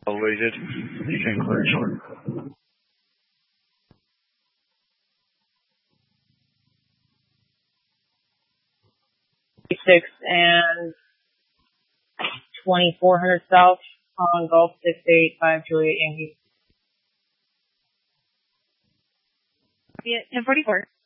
Waited. You can clear short. 6 and 2400 South on Golf 685 Juliet Yankee. 1044.